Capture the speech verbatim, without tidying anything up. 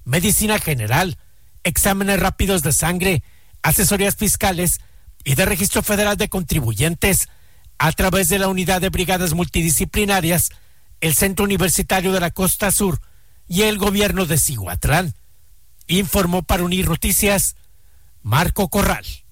medicina general, exámenes rápidos de sangre, asesorías fiscales y de registro federal de contribuyentes a través de la unidad de brigadas multidisciplinarias, el Centro Universitario de la Costa Sur y el gobierno de Cihuatlán. Informó para Unir Noticias Marco Corral.